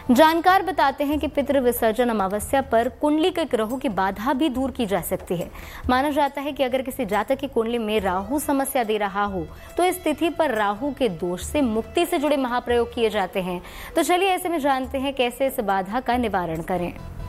जानकार बताते हैं कि पितृ विसर्जन अमावस्या पर कुंडली के ग्रहों की बाधा भी दूर की जा सकती है। माना जाता है कि अगर किसी जातक की कुंडली में राहु समस्या दे रहा हो तो इस तिथि पर राहु के दोष से मुक्ति से जुड़े महाप्रयोग किए जाते हैं। तो चलिए ऐसे में जानते हैं कैसे इस बाधा का निवारण करें।